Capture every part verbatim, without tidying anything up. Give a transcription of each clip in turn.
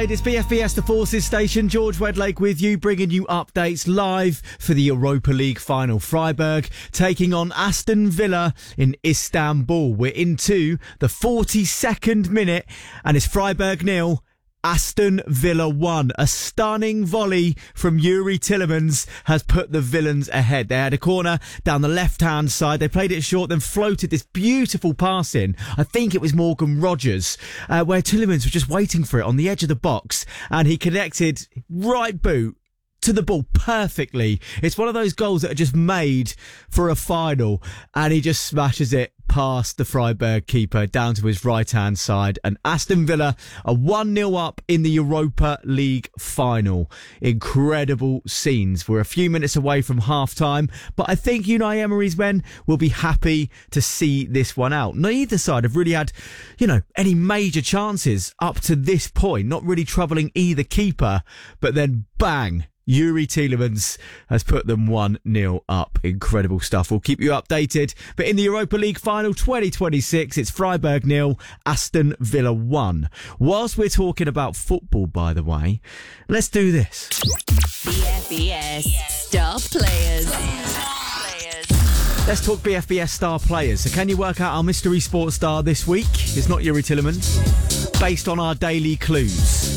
side, it's B F B S The Forces Station. George Wedlake with you, bringing you updates live for the Europa League final. Freiburg taking on Aston Villa in Istanbul. We're into the forty-second minute and it's Freiburg nil, Aston Villa one. A stunning volley from Yuri Tillemans has put the Villains ahead. They had a corner down the left-hand side. They played it short, then floated this beautiful pass in. I think it was Morgan Rogers, uh, where Tillemans was just waiting for it on the edge of the box, and he connected right boot to the ball perfectly. It's one of those goals that are just made for a final, and he just smashes it past the Freiburg keeper down to his right-hand side, and Aston Villa are one nil up in the Europa League final. Incredible scenes. We're a few minutes away from half-time, but I think Unai Emery's men will be happy to see this one out. Neither side have really had, you know, any major chances up to this point, not really troubling either keeper, but then bang, Yuri Tillemans has put them one nil up. Incredible stuff. We'll keep you updated. But in the Europa League final twenty twenty-six, it's Freiburg nil, Aston Villa one. Whilst we're talking about football, by the way, let's do this. B F B S Star Players. Let's talk B F B S star players. So can you work out our mystery sports star this week? It's not Yuri Tillemans. Based on our daily clues.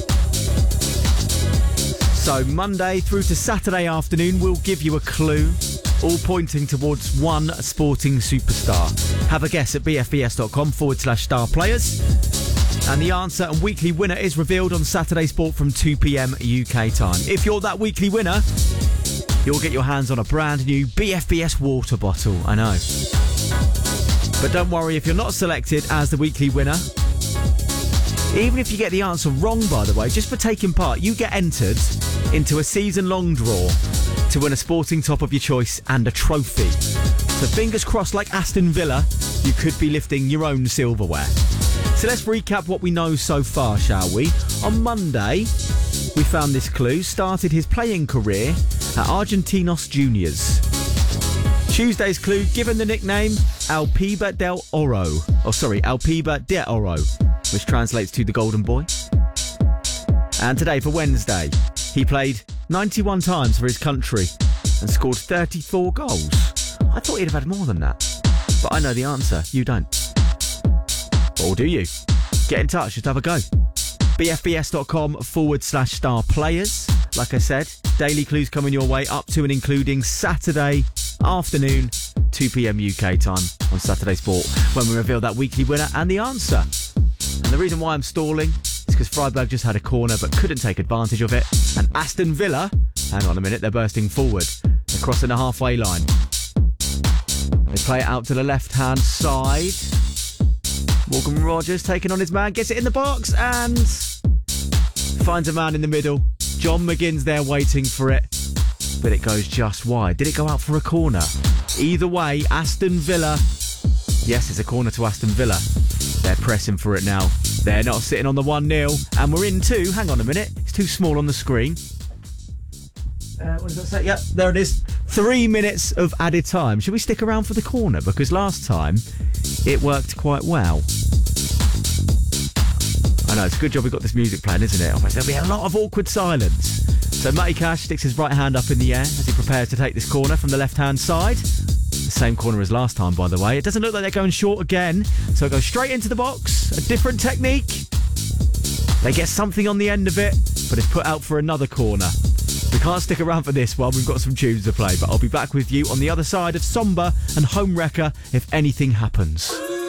So Monday through to Saturday afternoon, we'll give you a clue, all pointing towards one sporting superstar. Have a guess at bfbs.com forward slash star players. And the answer and weekly winner is revealed on Saturday Sport from two p.m. U K time. If you're that weekly winner, you'll get your hands on a brand new B F B S water bottle. I know. But don't worry if you're not selected as the weekly winner. Even if you get the answer wrong, by the way, just for taking part, you get entered into a season-long draw to win a sporting top of your choice and a trophy. So fingers crossed, like Aston Villa, you could be lifting your own silverware. So let's recap what we know so far, shall we? On Monday, we found this clue. Started his playing career at Argentinos Juniors. Tuesday's clue, given the nickname Alpiba del Oro. Oh, sorry, Alpiba de Oro, which translates to the Golden Boy. And today, for Wednesday, he played ninety-one times for his country and scored thirty-four goals. I thought he'd have had more than that. But I know the answer. You don't. Or do you? Get in touch. Just have a go. bfbs.com forward slash star players. Like I said, daily clues coming your way up to and including Saturday afternoon, two p.m. U K time on Saturday Sport, when we reveal that weekly winner and the answer. And the reason why I'm stalling is because Freiburg just had a corner but couldn't take advantage of it. And Aston Villa, hang on a minute, they're bursting forward. They're crossing the halfway line. They play it out to the left-hand side. Morgan Rogers taking on his man, gets it in the box and finds a man in the middle. John McGinn's there waiting for it, but it goes just wide. Did it go out for a corner? Either way, Aston Villa. Yes, it's a corner to Aston Villa. They're pressing for it now. They're not sitting on the one nil. And we're in two. Hang on a minute. It's too small on the screen. Uh, what does that say? Yep, there it is. Three minutes of added time. Should we stick around for the corner? Because last time it worked quite well. I know, it's a good job we've got this music playing, isn't it? Otherwise there'll be a lot of awkward silence. So Matty Cash sticks his right hand up in the air as he prepares to take this corner from the left-hand side. The same corner as last time, by the way. It doesn't look like they're going short again. So it goes straight into the box. A different technique. They get something on the end of it, but it's put out for another corner. We can't stick around for this one. We've got some tunes to play, but I'll be back with you on the other side of Somber and Home Wrecker if anything happens.